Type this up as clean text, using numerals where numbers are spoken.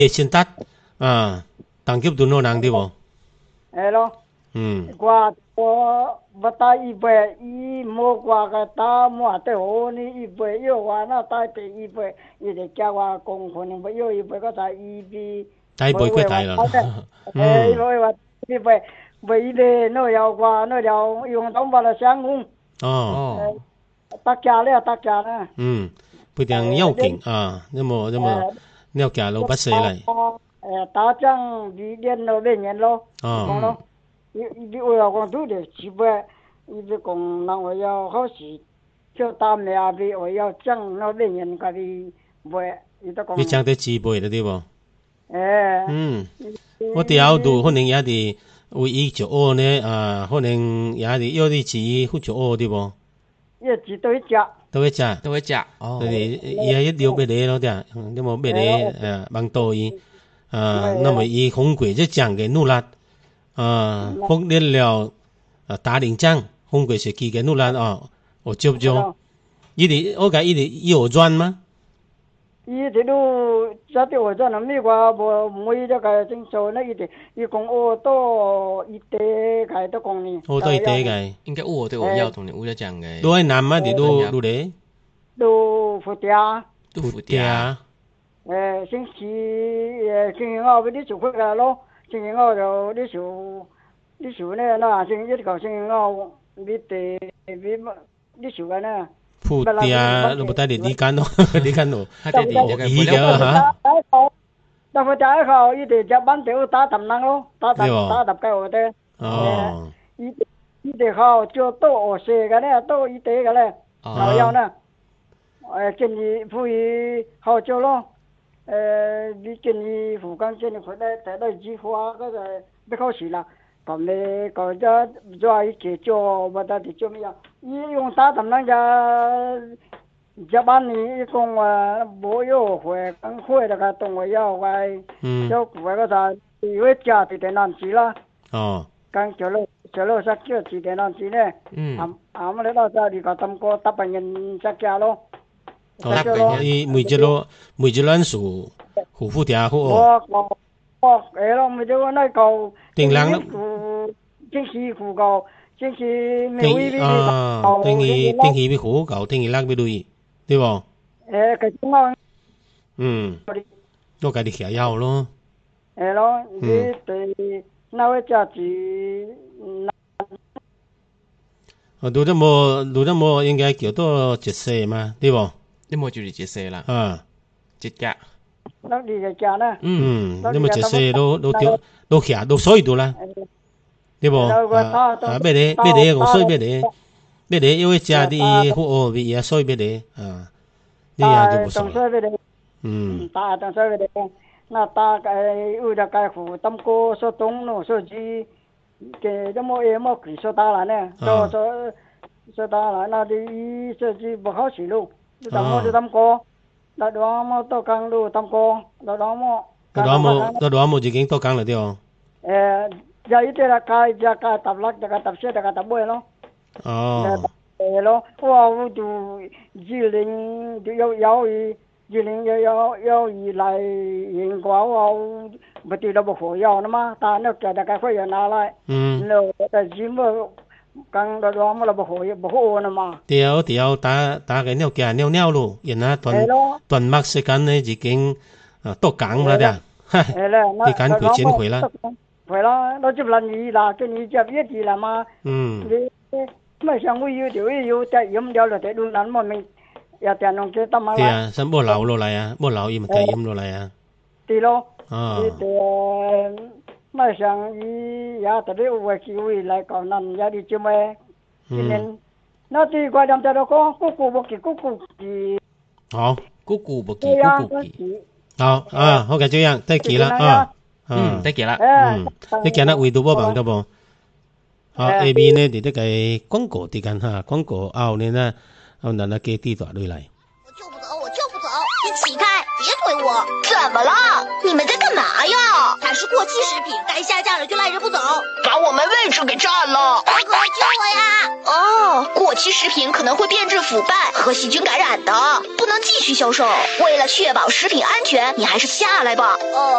先達啊，當級都攞人對不？ 係咯。qua và ta y về y mua qua cái ta mua tới hồ ni y về yêu qua nó ta tới y về y để cha qua cùng con về yêu y về có ta y đi tai bồi quay tai rồi y về y về về y để nó giàu qua nó giàu dùng tông vào là sáng không tác giả nữa bây giờ yêu kinh nhưng mà nếu cả lâu bắt xe lại ta chẳng đi điện nó bên nhận lo không lo đi ôi con chú để chỉ về đi con nào ôi khó chỉ cho ta mẹ đi ôi chẳng nó bên nhận cái đi về đi ta con vì chẳng tới chỉ về được đi không?我哋有度可能有啲會依住屙呢可能有啲有啲字好似屙啲噃， 一字都一隻， 佢哋也一條俾你咯啲，你冇俾你幫到伊那麼伊紅鬼就講嘅努力學練了打領章，紅鬼是幾個努力我接咗，伊哋我講伊哋有轉嗎？ 伊哋都在啲我轉咪話冇每一個正數呢，伊哋伊講我多一啲嘅都講呢， 我多一啲嘅， 應該我對我要同你我講嘅， 都係南嗎？你都咧？ 都福田，星期五俾啲做佢嘅咯，星期五就啲數呢，嗱星期一個星期五俾啲數嘅呢。 phụ tia nó bắt đầu đi cano hay đi ý cái hả? Đâu phải trái khẩu, ý thì chấp bán tiểu ta thầm năng luôn, ta đập cái ổ thế. Ý thì khẩu cho tô ổ xe cái này, tô y tế cái này, khẩu nhau nè. Trên gì phụ ý khẩu cho luôn, đi trên gì phụ căng trên này phải đây chỉ hoa cái này, biết khẩu xí là. Còn này còn cho ý chế cho và ta thì cho bây giờ ý用ta thầm năng cho ban này con bố yêu khỏe căng khỏe là cái tổng yêu cái cho khỏe cái啥thì với cha thì để làm gì là căng cho lo sắc chưa thì để làm gì nè mà lấy đó ra thì có tâm có tập bệnh sắc kia luôn mười chế ăn sủ hủ phụ thia hủ ấy lo mười chế nói cầu tiền lăng lắm chính sĩ phụ cầu chính sĩ tiền gì bị khổ cầu tiền gì lăng bị đuôi对不？ cái chúng nó nó cái đi khía nhau luôn 咯你对那位家子ดู得冇應該叫多節勢嘛，對不？ 你冇注意節勢啦節假 nó đi cái cha nè 你冇節勢都徛都衰到啦，對不？俾你我衰俾你因為家啲好惡俾嘢衰俾你呢樣就唔錯啦。 ta衰俾你，那ta cái ưu đã cái phụ tâm cô số tung nó số gì cái cái mỗi em mỗi cái số ta là nè số ta là nó đi số gì bảo khó xử luôn, tâm cô đó mà tôi càng đủ tâm cô đó mà chỉ kiến tôi càng là điều giờ ít là cái tập lắc cái tập xe cái tập bơi nó lo wow tu di linh tu yêu di linh yêu lại hiện quả wow bất kỳ đâu có yêu nữa mà ta nó cái cái phải nào lại nó cái gì mà càng đó mà là bảo nữa mà điều ta cái neo kia neo luôn hiện na toàn mắc sẽ cái này chỉ kiến tôi càng là đấy thì càng cứ chiến回了回了那就让你啦给你这别提了嘛mà sang vui điều tại yếm điều là tại đúng lắm mà mình ya tiền nông cái tâm mà thì sắm bố lão lại bố lão im tại yếm lại thì lo thì mà sang ya tại đây về khi vui lại còn nằm ya đi chơi mẹ nên nó thì qua đâm cho nó có cucu bọc kỳ 好 cucu bọc kỳ 好好嘅這樣得幾啦得幾啦你見得會到波bằng đâu不A B 呢，你這個廣告的間哈，廣告後呢，後那給地段對來。 我就不走，你起開，別推我。怎麼了？你們在幹嘛呀？它是過期食品，該下架了就賴着不走，把我們位置給占了。大哥，救我呀！過期食品可能會變質腐敗和細菌感染的，不能繼續銷售。為了確保食品安全，你還是下來吧。